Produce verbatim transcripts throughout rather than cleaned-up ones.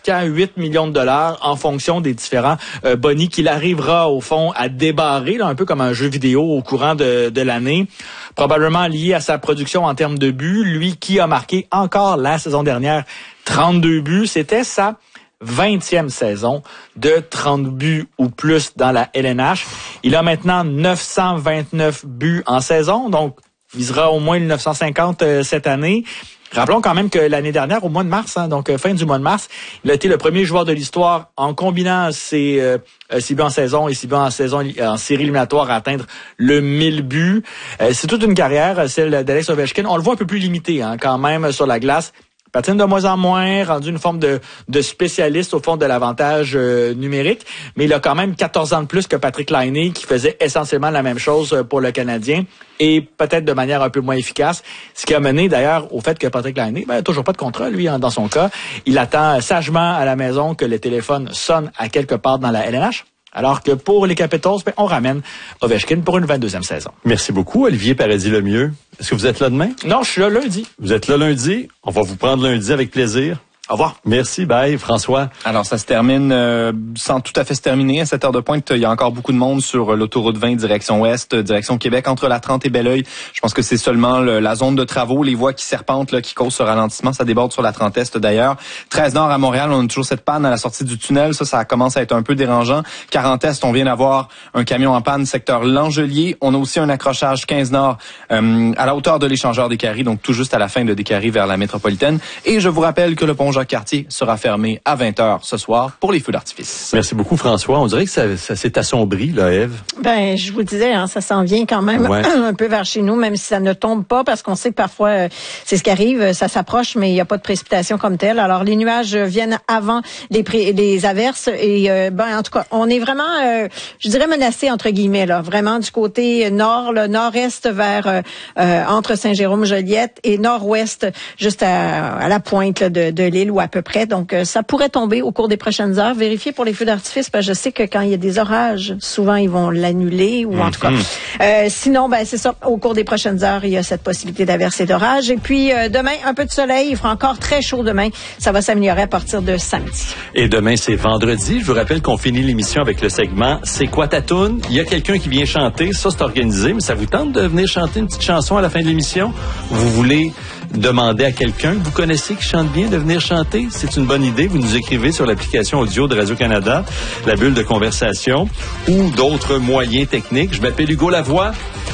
jusqu'à huit millions de dollars en fonction des différents euh, bonnies qu'il arrivera au fond à débarrer, là, un peu comme un jeu vidéo au courant de, de l'année. Probablement lié à sa production en termes de buts. Lui qui a marqué encore la saison dernière trente-deux buts. C'était sa vingtième saison de trente buts ou plus dans la L N H. Il a maintenant neuf cent vingt-neuf buts en saison, donc il visera au moins le neuf cent cinquante euh, cette année. Rappelons quand même que l'année dernière, au mois de mars, hein, donc euh, fin du mois de mars, il a été le premier joueur de l'histoire en combinant ses, euh, ses buts en saison et ses buts en saison en série éliminatoire à atteindre le mille buts. Euh, c'est toute une carrière, celle d'Alex Ovechkin. On le voit un peu plus limité hein, quand même sur la glace. Patine de moins en moins, rendu une forme de, de spécialiste au fond de l'avantage euh, numérique, mais il a quand même quatorze ans de plus que Patrick Laine qui faisait essentiellement la même chose pour le Canadien et peut-être de manière un peu moins efficace, ce qui a mené d'ailleurs au fait que Patrick Laine, ben toujours pas de contrat lui hein, dans son cas, il attend sagement à la maison que le téléphone sonne à quelque part dans la L N H. Alors que pour les Capitals, ben, on ramène Ovechkin pour une vingt-deuxième saison. Merci beaucoup, Olivier Paradis-Lemieux. Est-ce que vous êtes là demain? Non, je suis là lundi. Vous êtes là lundi. On va vous prendre lundi avec plaisir. Au revoir. Merci, bye, François. Alors, ça se termine euh, sans tout à fait se terminer. À cette heure de pointe, il y a encore beaucoup de monde sur l'autoroute vingt, direction ouest, direction Québec, entre la trente et Belleuil. Je pense que c'est seulement le, la zone de travaux, les voies qui serpentent, là, qui causent ce ralentissement. Ça déborde sur la trente est d'ailleurs. treize nord à Montréal, on a toujours cette panne à la sortie du tunnel. Ça, ça commence à être un peu dérangeant. quarante est, on vient d'avoir un camion en panne, secteur Langelier. On a aussi un accrochage quinze nord euh, à la hauteur de l'échangeur des Carrés, donc tout juste à la fin de des Carrés vers la métropolitaine. Et je vous rappelle que le pont Jacques-Cartier sera fermé à vingt heures ce soir pour les feux d'artifice. Merci beaucoup, François. On dirait que ça, ça s'est assombri, là, Ève. Ben, je vous le disais, hein, ça s'en vient quand même ouais. un peu vers chez nous, même si ça ne tombe pas, parce qu'on sait que parfois, euh, c'est ce qui arrive, ça s'approche, mais il n'y a pas de précipitation comme telle. Alors, les nuages viennent avant les, pré- les averses et, euh, ben, en tout cas, on est vraiment, euh, je dirais menacé, entre guillemets, là, vraiment du côté nord, le nord-est vers, euh, euh, entre Saint-Jérôme-Joliette et nord-ouest, juste à, à la pointe là, de, de l'île ou à peu près. Donc, euh, ça pourrait tomber au cours des prochaines heures. Vérifiez pour les feux d'artifice, parce que je sais que quand il y a des orages, souvent, ils vont l'annuler ou en mm-hmm. tout cas. Euh, sinon, ben c'est ça. Au cours des prochaines heures, il y a cette possibilité d'averse et d'orage. Et puis, euh, demain, un peu de soleil. Il fera encore très chaud demain. Ça va s'améliorer à partir de samedi. Et demain, c'est vendredi. Je vous rappelle qu'on finit l'émission avec le segment « C'est quoi ta toune ?» Il y a quelqu'un qui vient chanter. Ça, c'est organisé. Mais ça vous tente de venir chanter une petite chanson à la fin de l'émission? Vous voulez demander à quelqu'un que vous connaissez qui chante bien de venir chanter? C'est une bonne idée. Vous nous écrivez sur l'application audio de Radio-Canada, la bulle de conversation, ou d'autres moyens techniques. Je m'appelle Hugo Lavoie.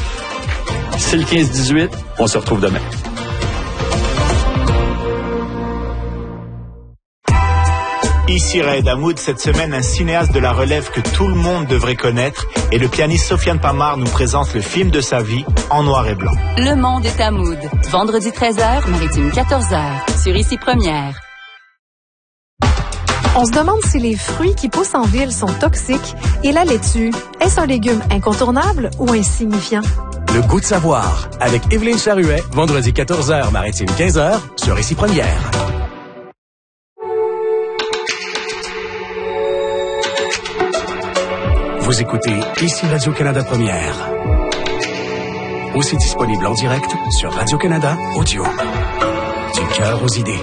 C'est le quinze dix-huit. On se retrouve demain. Ici Raed Hamoud, cette semaine, un cinéaste de la relève que tout le monde devrait connaître, et le pianiste Sofiane Pamar nous présente le film de sa vie en noir et blanc. Le monde est Hamoud. Vendredi treize heures, Maritime quatorze heures, sur Ici Première. On se demande si les fruits qui poussent en ville sont toxiques et la laitue, est-ce un légume incontournable ou insignifiant? Le goût de savoir, avec Évelyne Charuet, vendredi quatorze heures, Maritime quinze heures, sur Ici Première. Vous écoutez Ici Radio-Canada Première. Aussi disponible en direct sur Radio-Canada Audio. Du cœur aux idées.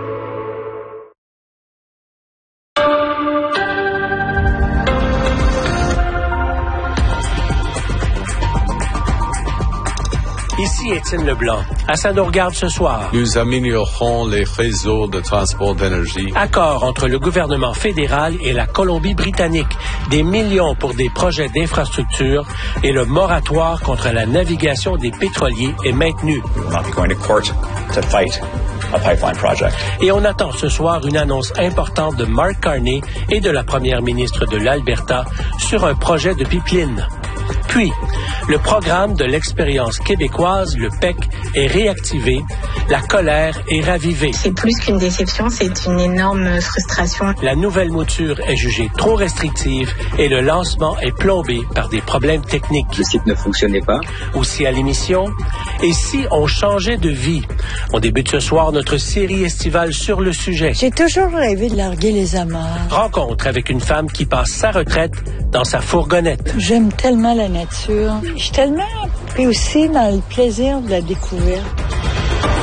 Ici Étienne Leblanc. À ça nous regarde ce soir. Nous améliorerons les réseaux de transport d'énergie. Accord entre le gouvernement fédéral et la Colombie-Britannique. Des millions pour des projets d'infrastructure et le moratoire contre la navigation des pétroliers est maintenu. We will not be going to court to fight a pipeline project. Et on attend ce soir une annonce importante de Mark Carney et de la première ministre de l'Alberta sur un projet de pipeline. Puis, le programme de l'expérience québécoise, le P E C, est réactivé. La colère est ravivée. C'est plus qu'une déception, c'est une énorme frustration. La nouvelle mouture est jugée trop restrictive et le lancement est plombé par des problèmes techniques. Le site ne fonctionnait pas. Aussi à l'émission, et si on changeait de vie? On débute ce soir notre série estivale sur le sujet. J'ai toujours rêvé de larguer les amarres. Rencontre avec une femme qui passe sa retraite dans sa fourgonnette. J'aime tellement la nature. Je suis tellement pris aussi dans le plaisir de la découverte.